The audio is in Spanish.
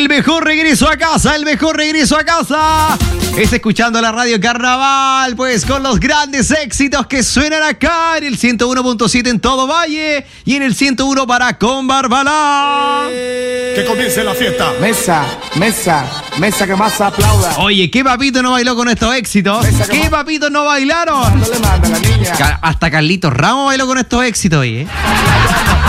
El mejor regreso a casa, el mejor regreso a casa. Es escuchando la radio Carnaval, pues con los grandes éxitos que suenan acá en el 101.7 en todo Valle y en el 101 para Combarbalá. Que comience la fiesta. Mesa, mesa, mesa que más aplauda. Oye, ¿qué papito no bailó con estos éxitos? ¿Qué papitos no bailaron? No le manda la niña. Hasta Carlitos Ramos bailó con estos éxitos, oye.